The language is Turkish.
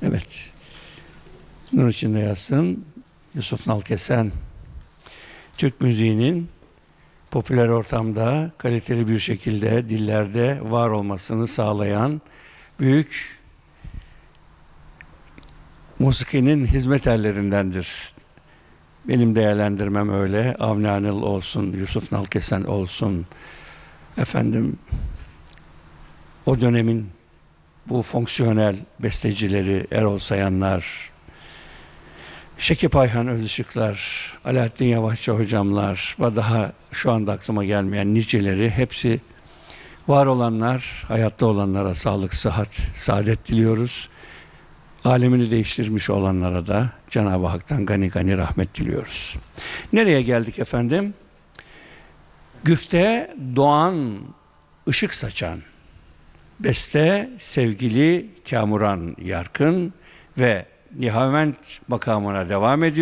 Evet. Nur içinde yatsın. Yusuf Nalkesen, Türk müziğinin popüler ortamda kaliteli bir şekilde dillerde var olmasını sağlayan büyük musikinin hizmet erlerindendir. Benim değerlendirmem öyle. Avni Anıl olsun, Yusuf Nalkesen olsun, efendim o dönemin bu fonksiyonel bestecileri Erol Sayanlar, Şekip Ayhan Özışıklar, Alaaddin Yavaşça hocamlar ve daha şu anda aklıma gelmeyen niceleri, hepsi var olanlar, hayatta olanlara sağlık, sıhhat, saadet diliyoruz. Alemini değiştirmiş olanlara da Cenab-ı Hak'tan gani gani rahmet diliyoruz. Nereye geldik efendim? Güfte doğan, ışık saçan, beste sevgili Kamuran Yarkın ve Nihavent makamına devam ediyor.